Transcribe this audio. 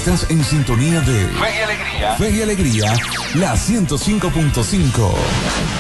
Estás en sintonía de Fe y Alegría. Fe y Alegría, la 105.5.